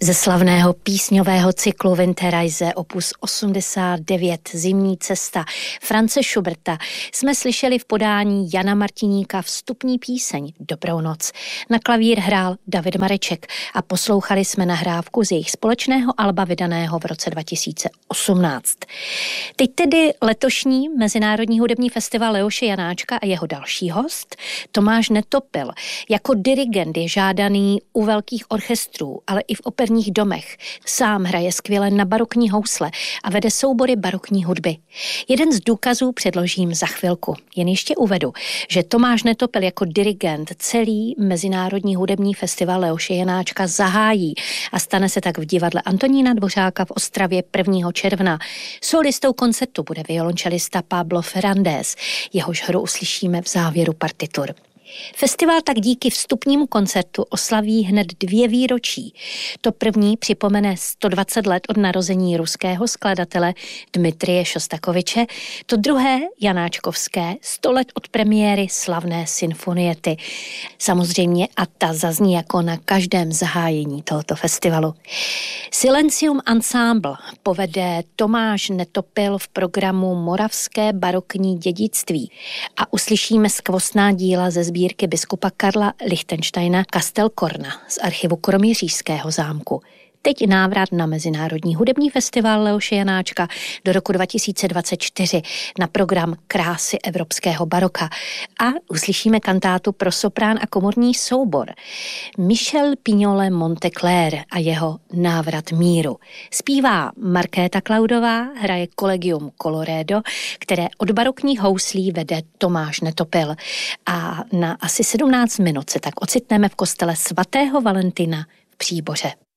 Ze slavného písňového cyklu Winterreise opus 89 Zimní cesta France Schuberta jsme slyšeli v podání Jana Martiníka vstupní píseň Dobrou noc. Na klavír hrál David Mareček a poslouchali jsme nahrávku z jejich společného alba vydaného v roce 2018. Teď tedy letošní Mezinárodní hudební festival Leoše Janáčka a jeho další host Tomáš Netopil. Jako dirigent je žádaný u velkých orchestrů, ale i v operních domech. Sám hraje skvěle na barokní housle a vede soubory barokní hudby. Jeden z důkazů předložím za chvilku. Jen ještě uvedu, že Tomáš Netopil jako dirigent celý Mezinárodní hudební festival Leoše Janáčka zahájí a stane se tak v divadle Antonína Dvořáka v Ostravě 1. června. Solistou koncertu bude violončelista Pablo Fernández. Jehož hru uslyšíme v závěru partitur. Festival tak díky vstupnímu koncertu oslaví hned 2 výročí. To první připomene 120 let od narození ruského skladatele Dmitrije Šostakoviče, to druhé janáčkovské 100 let od premiéry slavné Sinfoniety. Samozřejmě a ta zazní jako na každém zahájení tohoto festivalu. Silencium Ensemble povede Tomáš Netopil v programu Moravské barokní dědictví a uslyšíme skvostná díla ze sbírky biskupa Karla Lichtensteina Kastelkorna z archivu Kroměřížského zámku. Teď návrat na Mezinárodní hudební festival Leoše Janáčka do roku 2024 na program Krásy evropského baroka a uslyšíme kantátu pro soprán a komorní soubor Michel Pignole Monteclair a jeho Návrat míru. Zpívá Markéta Klaudová, hraje Collegium Coloredo, které od barokních houslí vede Tomáš Netopil a na asi 17 minut se tak ocitneme v kostele svatého Valentina v Příboře.